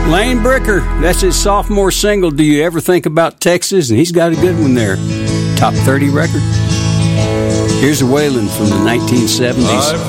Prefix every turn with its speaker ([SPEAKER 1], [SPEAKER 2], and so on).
[SPEAKER 1] Lane Bricker, that's his sophomore single, Do You Ever Think About Texas? And he's got a good one there. Top 30 record. Here's a Waylon from the 1970s.
[SPEAKER 2] I